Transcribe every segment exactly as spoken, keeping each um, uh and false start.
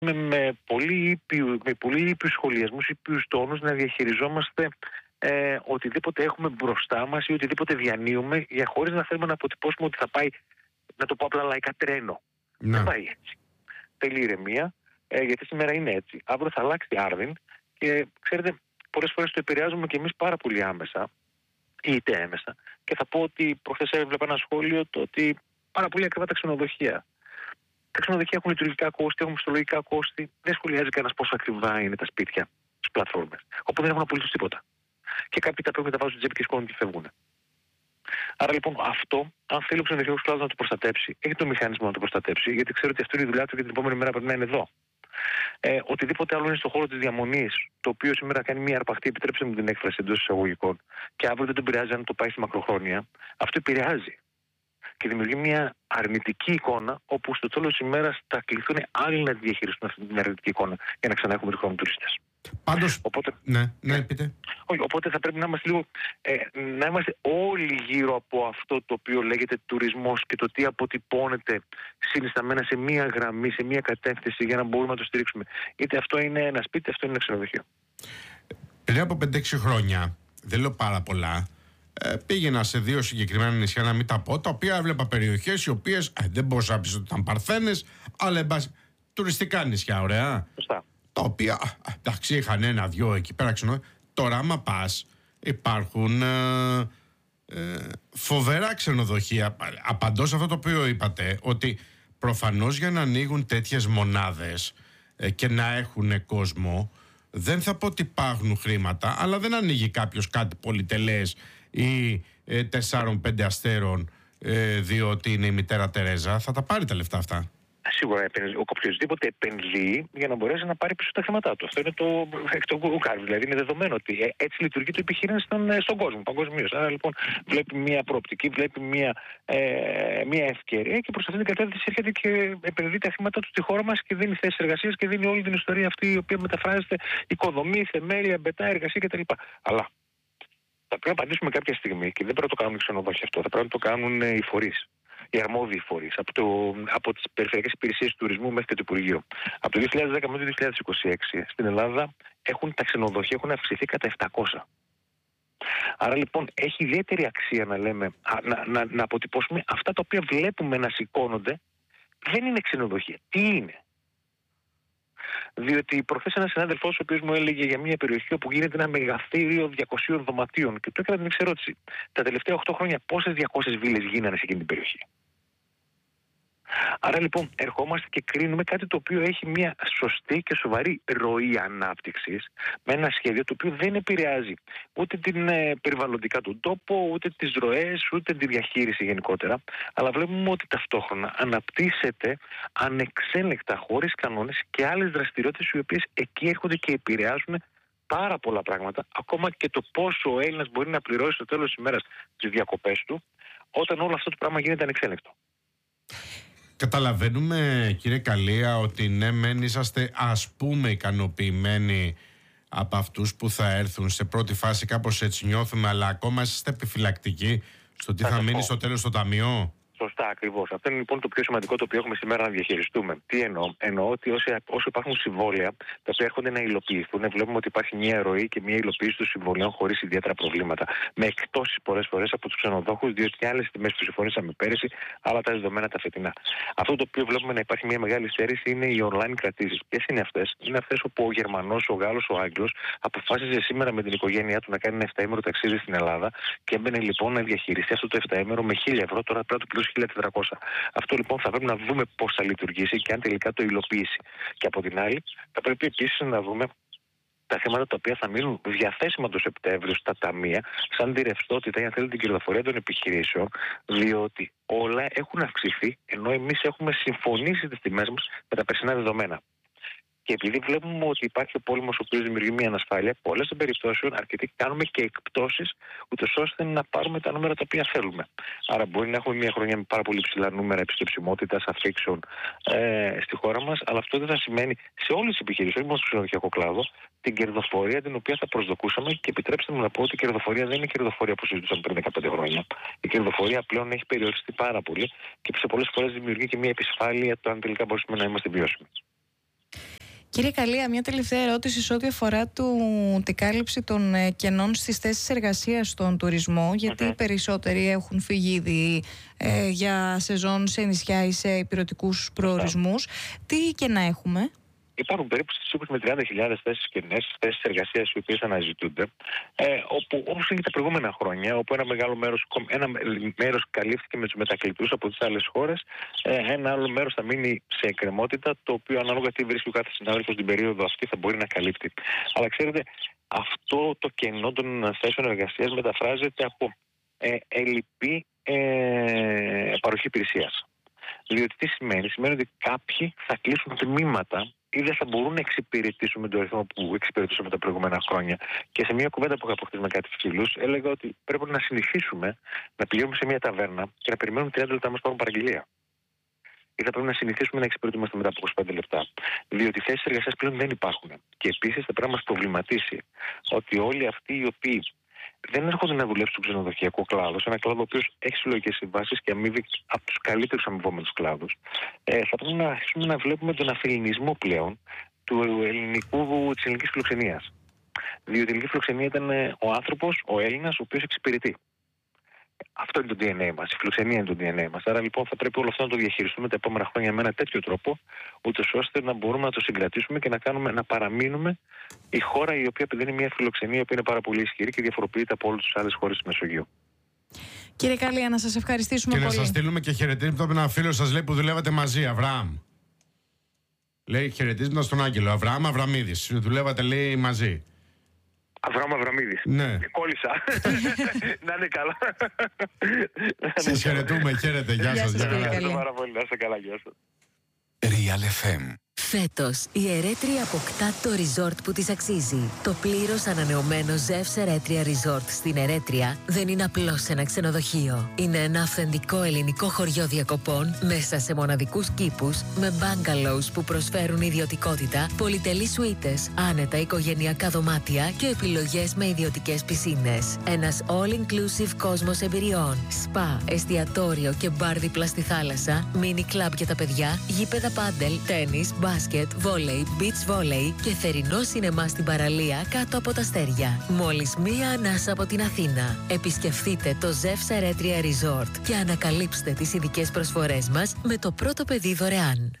με πολύ ήπιου, με πολύ ήπιους σχολιασμούς, ήπιους τόνους να διαχειριζόμαστε ε, οτιδήποτε έχουμε μπροστά μας ή οτιδήποτε διανύουμε, για χωρίς να θέλουμε να αποτυπώσουμε ότι θα πάει, να το πω απλά λαϊκά, τρένο. Ναι. Δεν πάει έτσι. Θέλει ηρεμία, ε, γιατί σήμερα είναι έτσι. Αύριο θα αλλάξει άρδιν και ξέρετε, πολλές φορές το επηρεάζουμε και εμείς πάρα πολύ άμεσα ή είτε έμεσα. Και θα πω ότι προχθές έβλεπα ένα σχόλιο το ότι πάρα πολύ ακριβά τα ξενοδοχεία. Τα ξενοδοχεία έχουν λειτουργικά κόστη, έχουν μισθολογικά κόστη. Δεν σχολιάζει κανένα πόσο ακριβά είναι τα σπίτια στις πλατφόρμες. Οπότε δεν έχουν απολύτως τίποτα. Και κάποιοι τα πρέπει να τα βάζουν στην τσέπη και σκόνουν και φεύγουν. Άρα λοιπόν αυτό, αν θέλει ο ξενοδοχειακός κλάδος να το προστατέψει, έχει το μηχανισμό να το προστατέψει, γιατί ξέρω ότι αυτό είναι η δουλειά του και την επόμενη μέρα πρέπει να είναι εδώ. Ε, οτιδήποτε άλλο είναι στον χώρο της διαμονής, το οποίο σήμερα κάνει μια αρπαχτή, επιτρέψτε μου την έκφραση εντός εισαγωγικών, και αύριο δεν τον επηρεάζει αν το πάει στη μακροχρόνια, αυτό επηρεάζει. Και δημιουργεί μια αρνητική εικόνα, όπου στο τέλος της ημέρας θα κληθούν άλλοι να διαχειριστούν αυτή την αρνητική εικόνα για να ξανά έχουμε χρόνο τουρίστες. Πάντως. Οπότε, ναι, ναι, πείτε. όχι, οπότε θα πρέπει να είμαστε λίγο. Ε, να είμαστε όλοι γύρω από αυτό το οποίο λέγεται τουρισμός και το τι αποτυπώνεται συνισταμμένα σε μία γραμμή, σε μία κατεύθυνση για να μπορούμε να το στηρίξουμε. Είτε αυτό είναι ένα σπίτι, είτε αυτό είναι ένα ξενοδοχείο. Πριν από πέντε έξι χρόνια, δεν λέω πάρα πολλά, ε, πήγαινα σε δύο συγκεκριμένα νησιά, να μην τα πω, τα οποία έβλεπα περιοχές οι οποίες ε, δεν μπορούσα να πεις ότι ήταν παρθένες, αλλά εν πάση, τουριστικά νησιά, ωραία. Σωστά. Τα οποία, εντάξει, είχαν ένα-δυο εκεί πέρα ξενοδοχεία. Τώρα, άμα πας, υπάρχουν ε, ε, φοβερά ξενοδοχεία. Απαντώ σε αυτό το οποίο είπατε, ότι προφανώς για να ανοίγουν τέτοιες μονάδες ε, και να έχουν κόσμο, δεν θα πω ότι υπάρχουν χρήματα, αλλά δεν ανοίγει κάποιος κάτι πολυτελές ή ε, τεσσάρων-πέντε αστέρων ε, διότι είναι η μητέρα Τερέζα. Θα τα πάρει τα λεφτά αυτά. Σίγουρα ο οποιοδήποτε επενδύει για να μπορέσει να πάρει πίσω τα χρήματά του. Αυτό είναι το εκ των κουκάρου. Δηλαδή είναι δεδομένο ότι έτσι λειτουργεί το επιχείρημα στον, στον κόσμο, παγκοσμίως. Άρα λοιπόν βλέπει μια προοπτική, βλέπει μια, ε, μια ευκαιρία και προς αυτήν την κατεύθυνση έρχεται και επενδύει τα χρήματά του στη χώρα μας και δίνει θέσεις εργασίας και δίνει όλη την ιστορία αυτή η οποία μεταφράζεται οικοδομή, θεμέλια, μπετά, εργασία κτλ. Αλλά θα πρέπει να απαντήσουμε κάποια στιγμή και δεν πρέπει να το κάνουν οι ξενοδόχοι αυτό. Θα πρέπει να το κάνουν οι φορείς. Οι αρμόδιοι φορείς, από, το, από τις περιφερειακές υπηρεσίες του τουρισμού μέχρι και το Υπουργείο. Από το δύο χιλιάδες δέκα μέχρι το δύο χιλιάδες είκοσι έξι στην Ελλάδα έχουν, τα ξενοδοχεία έχουν αυξηθεί κατά επτακόσια. Άρα λοιπόν έχει ιδιαίτερη αξία να λέμε, να, να, να αποτυπώσουμε αυτά τα οποία βλέπουμε να σηκώνονται. Δεν είναι ξενοδοχεία. Τι είναι? Διότι προχθές ένας συνάδελφός ο οποίος μου έλεγε για μια περιοχή όπου γίνεται ένα μεγαθύριο διακοσίων δωματίων και του έκανα την εξερώτηση. Τα τελευταία οκτώ χρόνια πόσες διακόσιες βίλες γίνανε σε εκείνη την περιοχή? Άρα λοιπόν ερχόμαστε και κρίνουμε κάτι το οποίο έχει μια σωστή και σοβαρή ροή ανάπτυξης με ένα σχέδιο το οποίο δεν επηρεάζει ούτε την ε, περιβαλλοντικά του τόπο, ούτε τις ροές, ούτε τη διαχείριση γενικότερα, αλλά βλέπουμε ότι ταυτόχρονα αναπτύσσεται ανεξέλεκτα χωρίς κανόνες και άλλες δραστηριότητες οι οποίες εκεί έρχονται και επηρεάζουν πάρα πολλά πράγματα, ακόμα και το πόσο ο Έλληνας μπορεί να πληρώσει στο τέλος της ημέρας τις διακοπές του, όταν όλο αυτό το πράγμα γίνεται ανεξέλεκτο. Καταλαβαίνουμε, κύριε Καλία, ότι ναι μεν είσαστε ας πούμε ικανοποιημένοι από αυτούς που θα έρθουν σε πρώτη φάση, κάπως έτσι νιώθουμε, αλλά ακόμα είστε επιφυλακτικοί στο τι θα, θα μείνει στο τέλος στο ταμείο. Σωστά, ακριβώς. Αυτό είναι λοιπόν το πιο σημαντικό το οποίο έχουμε σήμερα να διαχειριστούμε. Τι εννοώ? Εννοώ ότι όσο, όσο υπάρχουν συμβόλαια τα οποία έρχονται να υλοποιηθούν, βλέπουμε ότι υπάρχει μια ροή και μια υλοποίηση των συμβολέων χωρίς ιδιαίτερα προβλήματα. Με εκπτώσεις πολλές φορές από τους ξενοδόχους, διότι άλλες τιμές που συμφωνήσαμε πέρυσι, άλλα τα δεδομένα τα φετινά. Αυτό το οποίο βλέπουμε να υπάρχει μια μεγάλη στέρηση είναι οι online κρατήσεις. Ποιες είναι αυτές? Είναι αυτές όπου ο Γερμανός, ο Γάλλος, ο Άγγλος αποφάσιζε σήμερα με την οικογένειά του να κάνει ένα εφταήμερο ταξίδι στην Ελλάδα και έμπαινε λοιπόν να διαχειριστεί αυτό το εφταήμερο με χίλια ευρώ, τώρα πρέπει να του χίλια τετρακόσια. Αυτό λοιπόν θα πρέπει να δούμε πώς θα λειτουργήσει και αν τελικά το υλοποιήσει. Και από την άλλη, θα πρέπει επίσης να δούμε τα θέματα τα οποία θα μείνουν διαθέσιμα το Σεπτέμβριο στα ταμεία, σαν τη ρευστότητα ή αν θέλετε την κερδοφορία των επιχειρήσεων, διότι όλα έχουν αυξηθεί, ενώ εμείς έχουμε συμφωνήσει τις τιμές μας με τα περσινά δεδομένα. Και επειδή βλέπουμε ότι υπάρχει ο πόλεμος ο οποίος δημιουργεί μια ανασφάλεια, πολλές των περιπτώσεων αρκετοί κάνουμε και εκπτώσεις, ούτως ώστε να πάρουμε τα νούμερα τα οποία θέλουμε. Άρα μπορεί να έχουμε μια χρονιά με πάρα πολύ ψηλά νούμερα επιστρεψιμότητας, αφήξεων ε, στη χώρα μας, αλλά αυτό δεν θα σημαίνει σε όλες τις επιχειρήσεις, όχι μόνο στο ξενοδοχειακό κλάδο, την κερδοφορία την οποία θα προσδοκούσαμε. Και επιτρέψτε μου να πω ότι η κερδοφορία δεν είναι η κερδοφορία που συζητούσαμε πριν δεκαπέντε χρόνια. Η κερδοφορία πλέον έχει περιοριστεί πάρα πολύ και σε πολλές φορές δημιουργεί και μια επισφάλεια το αν τελικά μπορούμε να είμαστε βιώσιμοι. Κύριε Καλία, μια τελευταία ερώτηση σε ό,τι αφορά του, την κάλυψη των ε, κενών στις θέσεις εργασίας στον τουρισμό, γιατί οι περισσότεροι έχουν φύγει ήδη ε, για σεζόν σε νησιά ή σε υπηρετικούς προορισμούς. Τι κενά έχουμε? Υπάρχουν περίπου στις είκοσι με τριάντα χιλιάδες θέσεις κενές, θέσεις εργασίας οι οποίες αναζητούνται, ε, όπου όπως έγινε τα προηγούμενα χρόνια, όπου ένα μεγάλο μέρος, ένα μέρος καλύφθηκε με τους μετακλητούς από τις άλλες χώρες, ε, ένα άλλο μέρος θα μείνει σε εκκρεμότητα, το οποίο ανάλογα τι βρίσκει ο κάθε συνάδελφος την περίοδο αυτή θα μπορεί να καλύπτει. Αλλά ξέρετε, αυτό το κενό των θέσεων εργασίας μεταφράζεται από ε, ελλειπή ε, παροχή υπηρεσίας. Διότι τι σημαίνει? Σημαίνει ότι κάποιοι θα κλείσουν τμήματα ή δεν θα μπορούν να εξυπηρετήσουν με τον αριθμό που εξυπηρετούσαμε τα προηγούμενα χρόνια. Και σε μια κουβέντα που είχα αποκτήσει με κάτι φίλους, έλεγα ότι πρέπει να συνηθίσουμε να πηγαίνουμε σε μια ταβέρνα και να περιμένουμε τριάντα λεπτά να μας πάρουν παραγγελία. Ή θα πρέπει να συνηθίσουμε να εξυπηρετούμαστε μετά από είκοσι πέντε λεπτά. Διότι οι θέσεις εργασίας πλέον δεν υπάρχουν. Και επίσης θα πρέπει να μας προβληματίσει ότι όλοι αυτοί οι οποίοι δεν έρχονται να δουλέψουν στον ξενοδοχειακό κλάδο, σε ένα κλάδο ο οποίος έχει συλλογικές συμβάσεις και αμείβει από τους καλύτερους αμοιβόμενους κλάδους, ε, θα πρέπει να αρχίσουμε να βλέπουμε τον αφιλινισμό πλέον του ελληνικού, της ελληνικής φιλοξενίας. Διότι η ελληνική φιλοξενία ήταν ο άνθρωπος, ο Έλληνας, ο οποίος εξυπηρετεί. Αυτό είναι το ντι εν έι μας, η φιλοξενία είναι το ντι εν έι μας. Άρα λοιπόν θα πρέπει όλο αυτό να το διαχειριστούμε τα επόμενα χρόνια με ένα τέτοιο τρόπο, ούτως ώστε να μπορούμε να το συγκρατήσουμε και να, κάνουμε, να παραμείνουμε η χώρα η οποία είναι μια φιλοξενία που είναι πάρα πολύ ισχυρή και διαφοροποιείται από όλες τις άλλες χώρες της Μεσογείου. Κύριε Καλία, να σας ευχαριστήσουμε και πολύ. Και να σας στείλουμε και χαιρετίσματα από έναν φίλο σας, λέει, που δουλεύατε μαζί, Αβραάμ. Λέει χαιρετίσματα στον Άγγελο. Αβραάμ Αβραμίδης. Δουλεύατε, λέει, μαζί. Αβραάμ Αβραμίδης. Ναι. Κόλλησα. Να είναι καλά. Σας χαιρετούμε. Χαίρετε. Γεια σας. Γεια σας, Ευχαριστώ πάρα πολύ. Να είστε καλά. Γεια σας. Real εφ εμ. Φέτος, η Ερέτρια αποκτά το resort που της αξίζει. Το πλήρως ανανεωμένο Ζεύς Ερέτρια Resort στην Ερέτρια δεν είναι απλώς ένα ξενοδοχείο. Είναι ένα αυθεντικό ελληνικό χωριό διακοπών μέσα σε μοναδικούς κήπους με bungalows που προσφέρουν ιδιωτικότητα, πολυτελείς σουίτες, άνετα οικογενειακά δωμάτια και επιλογές με ιδιωτικές πισίνες. Ένας all-inclusive κόσμος εμπειριών. Σπα, εστιατόριο και μπαρ δίπλα στη θάλασσα, μίνι κλαμπ για τα παιδιά, γήπεδα πάντελ, τένις, μπάσκετ, βόλεϊ, beach volley και θερινό σινεμά στην παραλία κάτω από τα αστέρια. Μόλις μία ανάσα από την Αθήνα. Επισκεφτείτε το Ζεύς Ερέτρια Resort και ανακαλύψτε τις ειδικές προσφορές μας με το πρώτο παιδί δωρεάν.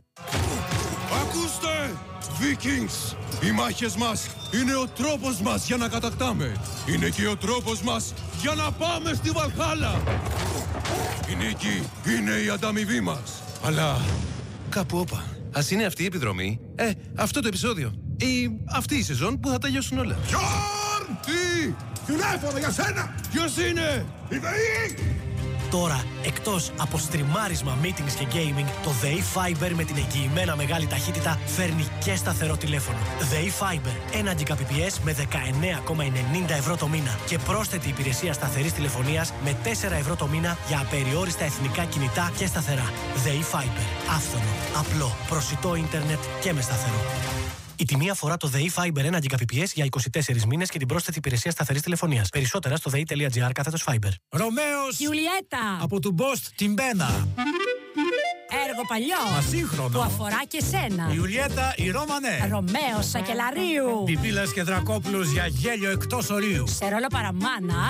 Ακούστε! Vikings! Οι μάχες μας είναι ο τρόπος μας για να κατακτάμε. Είναι και ο τρόπος μας για να πάμε στη Βαλχάλα. Η νίκη είναι η ανταμοιβή μας. Αλλά κάπου όπα. Ας είναι αυτή η επιδρομή, ε, αυτό το επεισόδιο ή αυτή η σεζόν που θα τελειώσουν όλα. Γιόρν! Τι! Τηλέφωνο για σένα! Ποιος είναι? Η ΔΕΗ! Τώρα, εκτός από στριμάρισμα, meetings και gaming, το ΔΕΗ Fiber με την εγγυημένα μεγάλη ταχύτητα φέρνει και σταθερό τηλέφωνο. ΔΕΗ Fiber, ένα Gbps με δεκαεννέα κόμμα ενενήντα ευρώ το μήνα και πρόσθετη υπηρεσία σταθερής τηλεφωνίας με τέσσερα ευρώ το μήνα για απεριόριστα εθνικά κινητά και σταθερά. ΔΕΗ Fiber, άφθονο, απλό, προσιτό ίντερνετ και με σταθερό. Η τιμή αφορά το ΔΕΗ Fiber ένα Gbps για είκοσι τέσσερις μήνες και την πρόσθετη υπηρεσία σταθερής τηλεφωνίας. Περισσότερα στο δei.gr κάθετος Fiber. Ρωμαίος Γιουλιέτα από του Μπόστ την Μπένα. Έργο παλιό Μα σύγχρονο. που αφορά και σένα. Η Ιουλιέτα η Ρώμανε. Ρωμαίος Σακελαρίου. Πιπίλας και Δρακόπουλος για γέλιο εκτός ορίου. Σε ρόλο παραμάνα